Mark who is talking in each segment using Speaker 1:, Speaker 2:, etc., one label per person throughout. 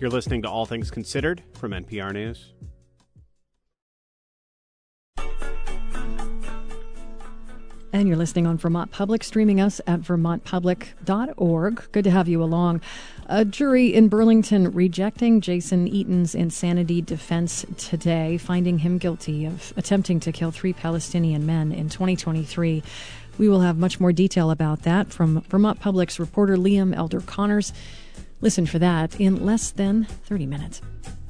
Speaker 1: You're listening to All Things Considered from NPR News.
Speaker 2: And you're listening on Vermont Public, streaming us at vermontpublic.org. Good to have you along. A jury in Burlington rejecting Jason Eaton's insanity defense today, finding him guilty of attempting to kill 3 Palestinian men in 2023. We will have much more detail about that from Vermont Public's reporter Liam Elder Connors. Listen for that in less than 30 minutes.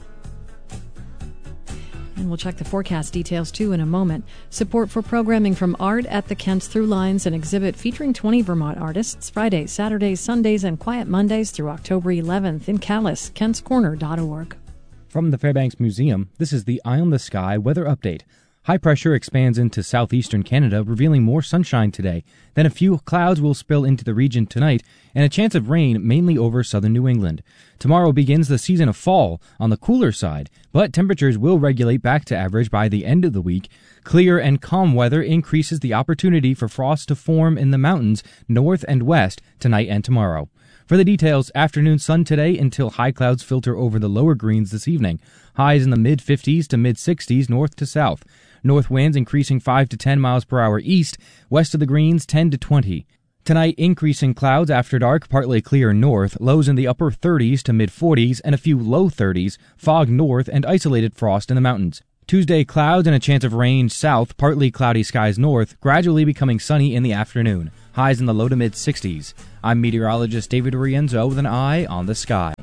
Speaker 2: And we'll check the forecast details, too, in a moment. Support for programming from Art at the Kent's Throughline, an exhibit featuring 20 Vermont artists, Fridays, Saturdays, Sundays, and Quiet Mondays through October 11th in Calais, kentscorner.org.
Speaker 3: From the Fairbanks Museum, this is the Eye on the Sky weather update. High pressure expands into southeastern Canada, revealing more sunshine today. Then a few clouds will spill into the region tonight, and a chance of rain mainly over southern New England. Tomorrow begins the season of fall on the cooler side, but temperatures will regulate back to average by the end of the week. Clear and calm weather increases the opportunity for frost to form in the mountains north and west tonight and tomorrow. For the details, afternoon sun today until high clouds filter over the lower Greens this evening. Highs in the mid-50s to mid-60s north to south. North winds increasing 5 to 10 miles per hour east, west of the Greens 10 to 20. Tonight, increasing clouds after dark, partly clear north, lows in the upper 30s to mid-40s and a few low 30s, fog north and isolated frost in the mountains. Tuesday, clouds and a chance of rain south, partly cloudy skies north, gradually becoming sunny in the afternoon. Highs in the low to mid-60s. I'm meteorologist David Rienzo with an eye on the sky.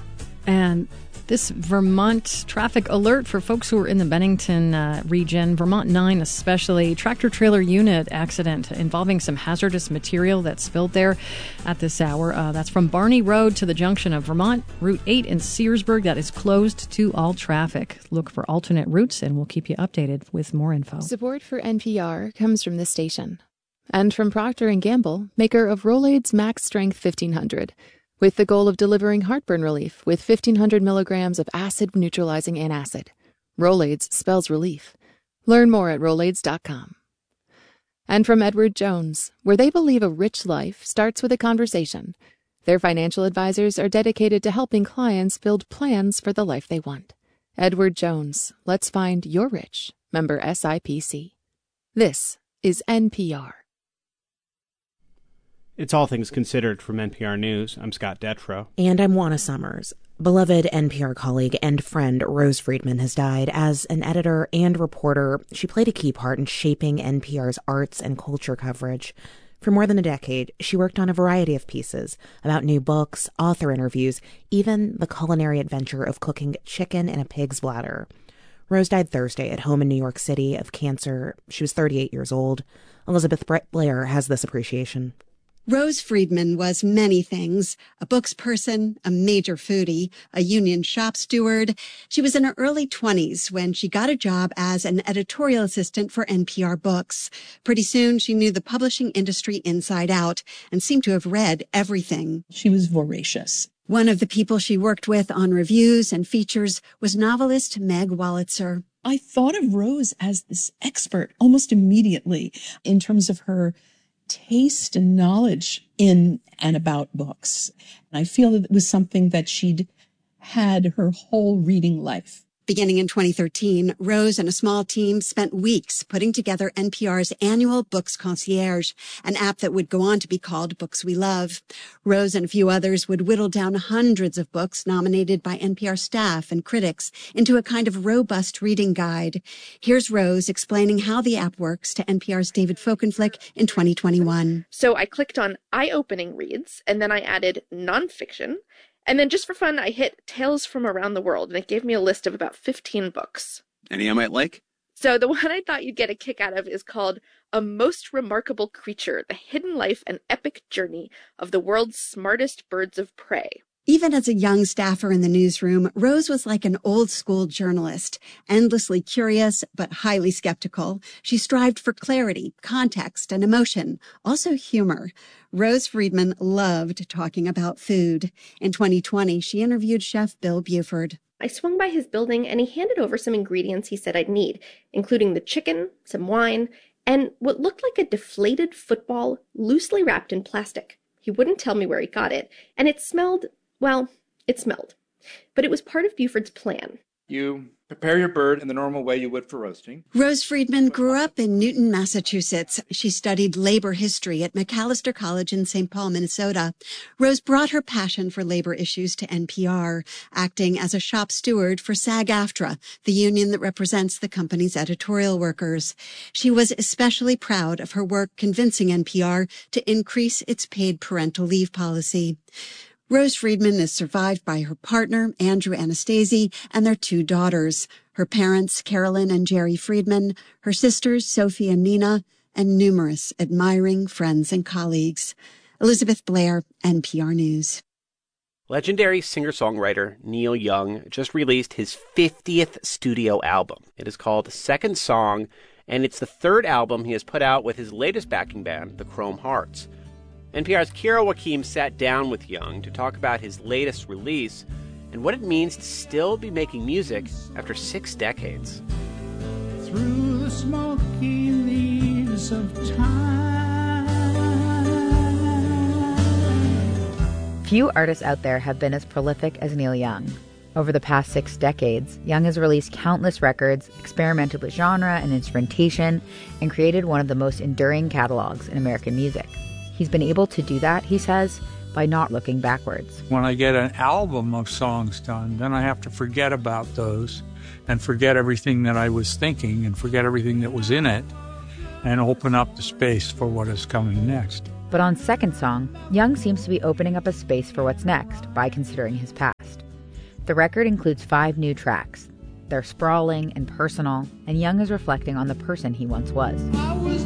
Speaker 2: And this Vermont traffic alert for folks who are in the Bennington region, Vermont 9 especially, tractor-trailer unit accident involving some hazardous material that spilled there at this hour. That's from Barney Road to the junction of Vermont, Route 8 in Searsburg. That is closed to all traffic. Look for alternate routes, and we'll keep you updated with more info.
Speaker 4: Support for NPR comes from this station and from Procter & Gamble, maker of Rolaids Max Strength 1500. With the goal of delivering heartburn relief with 1,500 milligrams of acid-neutralizing antacid. Rolaids spells relief. Learn more at Rolaids.com. And from Edward Jones, where they believe a rich life starts with a conversation. Their financial advisors are dedicated to helping clients build plans for the life they want. Edward Jones, let's find your rich. Member SIPC. This is NPR.
Speaker 1: It's All Things Considered from NPR News. I'm Scott Detrow.
Speaker 5: And I'm Juana Summers. Beloved NPR colleague and friend Rose Friedman has died. As an editor and reporter, she played a key part in shaping NPR's arts and culture coverage. For more than a decade, she worked on a variety of pieces about new books, author interviews, even the culinary adventure of cooking chicken in a pig's bladder. Rose died Thursday at home in New York City of cancer. She was 38 years old. Elizabeth Blair has this appreciation.
Speaker 6: Rose Friedman was many things: a books person, a major foodie, a union shop steward. She was in her early 20s when she got a job as an editorial assistant for NPR Books. Pretty soon, she knew the publishing industry inside out and seemed to have read everything.
Speaker 7: She was voracious.
Speaker 6: One of the people she worked with on reviews and features was novelist Meg Wolitzer.
Speaker 7: I thought of Rose as this expert almost immediately in terms of her taste and knowledge in and about books. And I feel that it was something that she'd had her whole reading life.
Speaker 6: Beginning in 2013, Rose and a small team spent weeks putting together NPR's annual Books Concierge, an app that would go on to be called Books We Love. Rose and a few others would whittle down hundreds of books nominated by NPR staff and critics into a kind of robust reading guide. Here's Rose explaining how the app works to NPR's David Folkenflik in 2021.
Speaker 8: So I clicked on eye-opening reads, and then I added nonfiction. And then just for fun, I hit Tales from Around the World, and it gave me a list of about 15 books.
Speaker 9: Any I might like?
Speaker 8: So the one I thought you'd get a kick out of is called A Most Remarkable Creature, The Hidden Life and Epic Journey of the World's Smartest Birds of Prey.
Speaker 6: Even as a young staffer in the newsroom, Rose was like an old-school journalist, endlessly curious but highly skeptical. She strived for clarity, context, and emotion, also humor. Rose Friedman loved talking about food. In 2020, she interviewed Chef Bill Buford.
Speaker 10: I swung by his building and he handed over some ingredients he said I'd need, including the chicken, some wine, and what looked like a deflated football loosely wrapped in plastic. He wouldn't tell me where he got it, and it smelled, well, it smelled. But it was part of Buford's plan.
Speaker 9: You prepare your bird in the normal way you would for roasting.
Speaker 6: Rose Friedman grew up in Newton, Massachusetts. She studied labor history at Macalester College in St. Paul, Minnesota. Rose brought her passion for labor issues to NPR, acting as a shop steward for SAG-AFTRA, the union that represents the company's editorial workers. She was especially proud of her work convincing NPR to increase its paid parental leave policy. Rose Friedman is survived by her partner, Andrew Anastasi, and their 2 daughters, her parents, Carolyn and Jerry Friedman, her sisters, Sophie and Nina, and numerous admiring friends and colleagues. Elizabeth Blair, NPR News.
Speaker 11: Legendary singer-songwriter Neil Young just released his 50th studio album. It is called Second Song, and it's the 3rd album he has put out with his latest backing band, the Chrome Hearts. NPR's Kira Joachim sat down with Young to talk about his latest release and what it means to still be making music after 6 decades.
Speaker 12: Through the smoky leaves of time.
Speaker 13: Few artists out there have been as prolific as Neil Young. Over the past 6 decades, Young has released countless records, experimented with genre and instrumentation, and created one of the most enduring catalogs in American music. He's been able to do that, he says, by not looking backwards.
Speaker 12: When I get an album of songs done, then I have to forget about those and forget everything that I was thinking and forget everything that was in it and open up the space for what is coming next.
Speaker 13: But on Second Song, Young seems to be opening up a space for what's next by considering his past. The record includes 5 new tracks. They're sprawling and personal, and Young is reflecting on the person he once was.